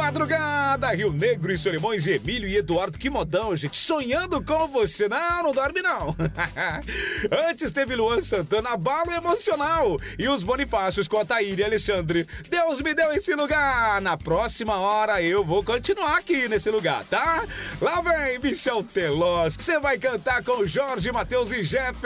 madrugada, Rio Negro e Solimões e Emílio e Eduardo, que modão, gente. Sonhando com você. Não dorme não. Antes teve Luan Santana, Abalo Emocional. E os Bonifácios com a Taíra e Alexandre. Deus me deu esse lugar. Na próxima hora eu vou continuar aqui nesse lugar, tá? Lá vem Michel Teló. Você vai cantar com Jorge Mateus e Jefferson.